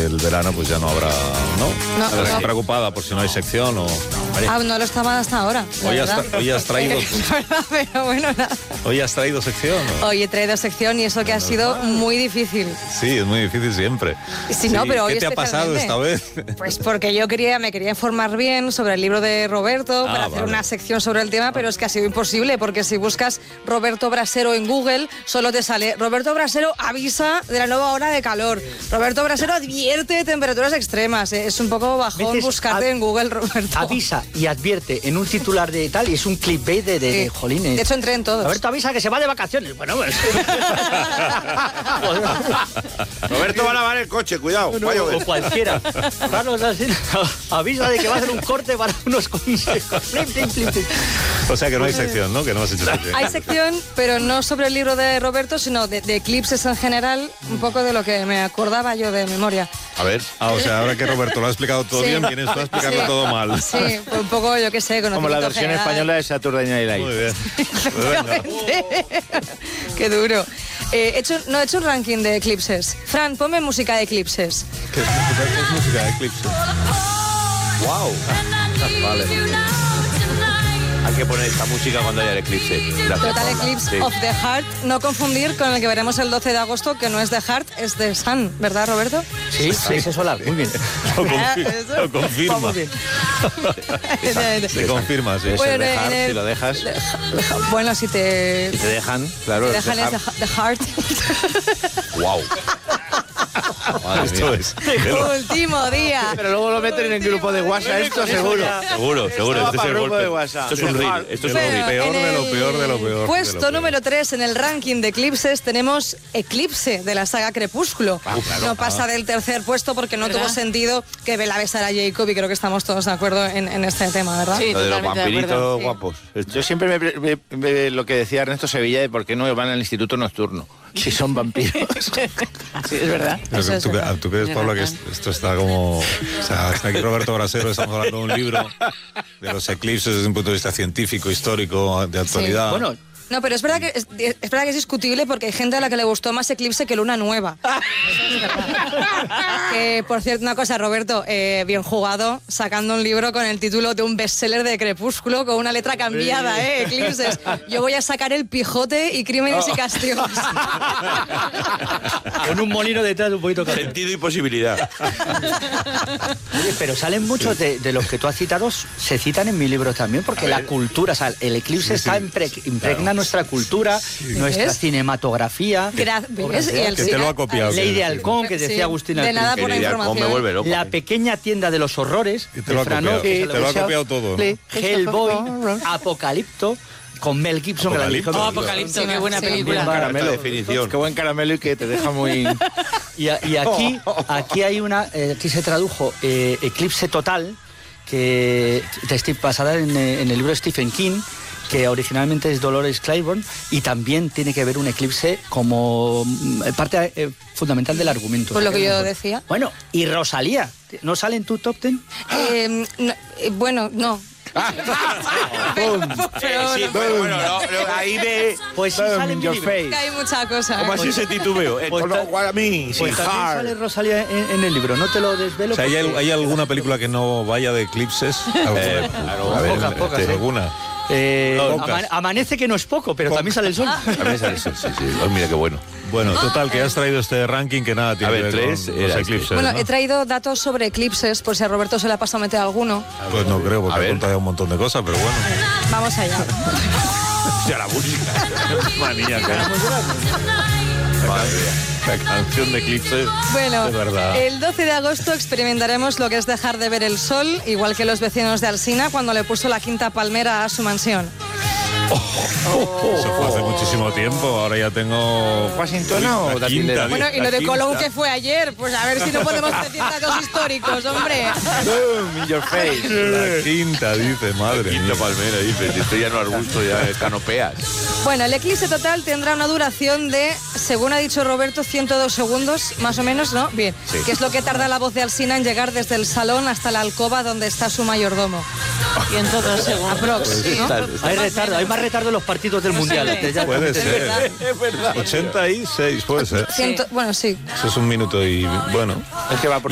del verano pues ya no habrá, ¿no? Estás preocupada por si no hay sección o... no lo estaba hasta ahora. Hoy has traído... Pero bueno, nada. ¿Hoy has traído sección? ¿O? Hoy he traído sección y eso que ha sido muy difícil. Sí, es muy difícil siempre. Sí, no, pero hoy ¿Qué te ha pasado esta vez? Pues porque yo me quería informar bien sobre el libro de Roberto para hacer una sección sobre el tema, pero es que ha sido imposible porque si buscas Roberto Brasero en Google solo te sale Roberto Brasero avisa de la nueva ola de calor. Roberto Brasero advierte de temperaturas extremas. Es un poco bajón buscarte en Google, Roberto. Avisa y advierte en un titular de tal y es un clickbait de jolines. De hecho entré en todos. Roberto avisa que se va de vacaciones. Bueno, pues... Roberto va a lavar el coche, cuidado. O cualquiera. Carlos avisa de que va a hacer un corte para unos consejos. O sea que no hay sección, ¿no? Que no has hecho sección. Hay sección, pero no sobre el libro de Roberto, sino de eclipses en general, un poco de lo que me acordaba yo de memoria. A ver. O sea, ahora que Roberto lo ha explicado todo bien, vienes tú a explicarlo todo mal. Sí, pues un poco, yo qué sé, como la versión general. española de Saturday Night Live. Muy bien. Qué duro. He hecho un ranking de eclipses. Fran, ponme música de eclipses. ¿Qué es música de eclipse? Wow. Vale. Hay que poner esta música cuando haya el eclipse. Total Eclipse of the Heart. No confundir con el que veremos el 12 de agosto, que no es de Heart, es de Sun, ¿verdad, Roberto? Sí, ese solar. Muy bien. Lo confirma. Muy bien. Se confirma, sí. Bueno, dejar, si lo dejas. Bueno, si te dejan, claro. Te dejan es de Heart. Wow. Esto es. Último día. Pero luego lo meten en el grupo de WhatsApp, esto seguro. Seguro. Este es el golpe de WhatsApp. Esto es un reel. Esto es lo peor de lo peor de lo peor. Puesto número 3 en el ranking de eclipses tenemos Eclipse de la saga Crepúsculo. No pasa del tercer puesto porque no tuvo sentido que Bella besara a Jacob y creo que estamos todos de acuerdo en este tema, ¿verdad? Sí, lo de los vampiritos guapos. Yo siempre lo que decía Ernesto Sevilla de por qué no van al instituto nocturno. Si son vampiros. Sí, es verdad. ¿Tú crees, Pablo, que esto está como... O sea, está aquí Roberto Brasero, estamos hablando de un libro de los eclipses desde un punto de vista científico, histórico, de actualidad. Sí. Bueno... No, pero es verdad que es discutible porque hay gente a la que le gustó más Eclipse que Luna Nueva. Que, por cierto, una cosa, Roberto, bien jugado, sacando un libro con el título de un bestseller de Crepúsculo con una letra cambiada, Eclipses. Yo voy a sacar El Quijote y Crímenes y Castigos. Con un molino detrás un poquito café. Sentido y posibilidad. Oye, pero salen muchos de los que tú has citado, se citan en mi libro también, porque la cultura, o sea, el eclipse está impregna nuestra cultura, nuestra cinematografía. ¿Ves? Que te lo ha copiado. Ley de Halcón, que decía Agustín de nada por la me información. vuelve loco. La pequeña tienda de los horrores. Te lo ha copiado, te lo ha copiado todo, ¿no? Hellboy, Apocalipto, con Mel Gibson. Apocalipto, qué buena película. Caramelo, definición. Qué buen caramelo y que te deja muy... Y aquí hay una que se tradujo Eclipse Total, que basada en el libro de Stephen King, que originalmente es Dolores Claiborne, y también tiene que ver un eclipse como parte fundamental del argumento. Pues lo que yo decía. Bueno, y Rosalía, ¿no sale en tu top 10? Bueno, no. Ahí ve. Pues sí sale en your mi face. Hay mucha cosa. ¿Cómo así ese titubeo? Con lo cual a mí, sin pues también hard. sale Rosalía en el libro, no te lo desvelo. O sea, ¿hay alguna película que no vaya de eclipses? Pocas, ¿Alguna? Amanece, que no es poco, pero también sale el sol. También sale el sol, sí. Oh, mira qué bueno. Bueno, total, que has traído este ranking que nada tiene que ver con los eclipses. Bueno, ¿no? he traído datos sobre eclipses, por si a Roberto se le ha pasado a meter alguno. Pues no creo, porque ha contado un montón de cosas, pero bueno. Vamos allá. Hostia, la música. Maníaca. La canción de eclipse. Bueno, de verdad. El 12 de agosto experimentaremos lo que es dejar de ver el sol, igual que los vecinos de Alsina cuando le puso la quinta palmera a su mansión. Eso fue hace muchísimo tiempo, ahora ya tengo... ¿Washington o la quinta? Bueno, y lo de Colón que fue ayer, pues a ver si no podemos decir datos históricos, hombre. Boom, in your face. La quinta, dice, madre mía. Quinta palmera, dice. Esto ya no arbusto, ya es canopeas. Bueno, el eclipse total tendrá una duración de, según ha dicho Roberto, 102 segundos, más o menos, ¿no? Bien. Sí. Que es lo que tarda la voz de Alsina en llegar desde el salón hasta la alcoba donde está su mayordomo. 102 segundos. Aprox, ¿no? Hay retardo, hay más retardo en los partidos del Mundial. Puede ser. Es verdad. 86, puede ser. Bueno, sí. Eso es un minuto y bueno. Es que va por